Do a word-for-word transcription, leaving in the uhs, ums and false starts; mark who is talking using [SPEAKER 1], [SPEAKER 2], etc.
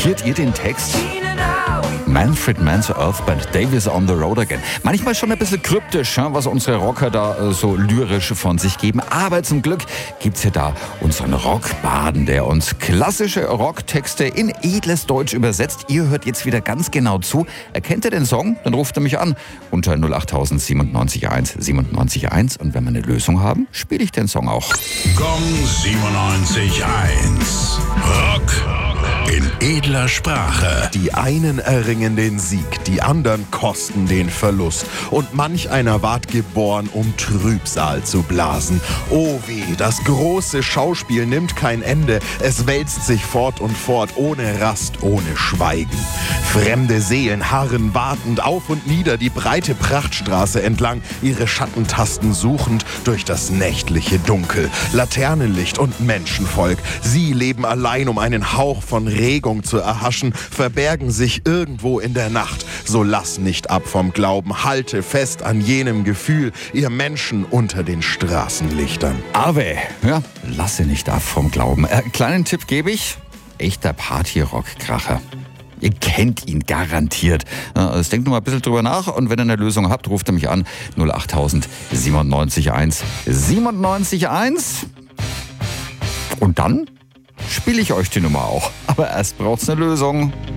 [SPEAKER 1] Kapiert ihr den Text? Manfred Mann's Earth Band, Davis on the Road Again. Manchmal schon ein bisschen kryptisch, was unsere Rocker da äh, so lyrisch von sich geben. Aber zum Glück gibt's hier da unseren Rockbaden, der uns klassische Rocktexte in edles Deutsch übersetzt. Ihr hört jetzt wieder ganz genau zu. Erkennt ihr den Song? Dann ruft ihr mich an unter null acht null null siebenundneunzig eins siebenundneunzig eins. Und wenn wir eine Lösung haben, spiele ich den Song auch.
[SPEAKER 2] Gong siebenundneunzig eins. Rock in edler Sprache.
[SPEAKER 3] Die einen erringen den Sieg, die anderen kosten den Verlust. Und manch einer ward geboren, um Trübsal zu blasen. Oh weh, das große Schauspiel nimmt kein Ende. Es wälzt sich fort und fort, ohne Rast, ohne Schweigen. Fremde Seelen harren wartend auf und nieder die breite Prachtstraße entlang, ihre Schattentasten suchend durch das nächtliche Dunkel. Laternenlicht und Menschenvolk, sie leben allein, um einen Hauch von Regung zu erhaschen, verbergen sich irgendwo in der Nacht. So lass nicht ab vom Glauben, halte fest an jenem Gefühl, ihr Menschen unter den Straßenlichtern.
[SPEAKER 1] Ave, ja, lasse nicht ab vom Glauben. Äh, kleinen Tipp gebe ich, echter Party-Rock-Kracher. Ihr kennt ihn garantiert. Also denkt nur mal ein bisschen drüber nach und wenn ihr eine Lösung habt, ruft ihr mich an null acht null null siebenundneunzig eins siebenundneunzig eins. Und dann spiele ich euch die Nummer auch. Aber erst braucht's eine Lösung.